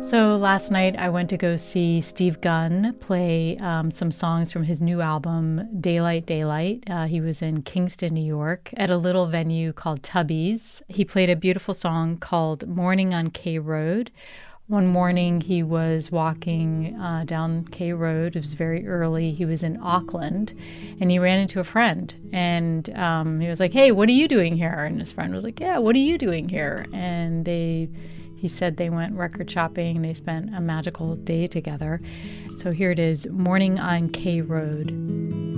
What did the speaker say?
So last night I went to go see Steve Gunn play some songs from his new album, Daylight, Daylight. He was in Kingston, New York at a little venue called Tubby's. He played a beautiful song called Morning on K Road. One morning he was walking down K Road. It was very early. He was in Auckland and he ran into a friend and he was like, "Hey, what are you doing here?" And his friend was like, "Yeah, what are you doing here?" And he said they went record shopping. They spent a magical day together. So here it is, Morning on K Road.